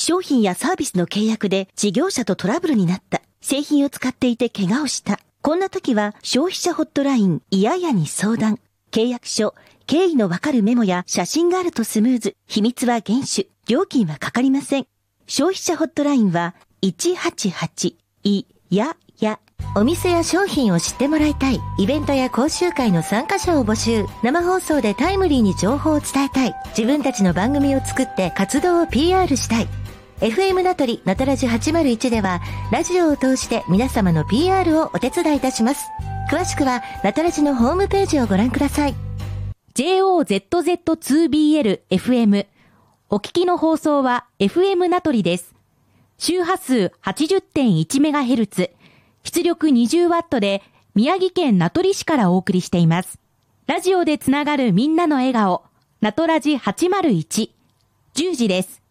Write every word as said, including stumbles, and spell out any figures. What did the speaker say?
商品やサービスの契約で事業者とトラブルになった。製品を使っていて怪我をした。こんな時は消費者ホットラインいやいやに相談。契約書、経緯のわかるメモや写真があるとスムーズ。秘密は厳守。料金はかかりません。消費者ホットラインはいちはちはちいやや。 お店や商品を知ってもらいたい。イベントや講習会の参加者を募集。生放送でタイムリーに情報を伝えたい。自分たちの番組を作って活動を ピーアール したい。エフエム ナトリナトラジはちまるいちではラジオを通して皆様の ピーアール をお手伝いいたします。詳しくはナトラジのホームページをご覧ください。 ジェイオーゼットゼットツービーエルエフエム お聞きの放送は エフエム ナトリです。周波数 はちじゅってんいちメガヘルツ、出力 にじゅうワット で宮城県名取市からお送りしています。ラジオでつながるみんなの笑顔、ナトラジはちまるいち、じゅうじです。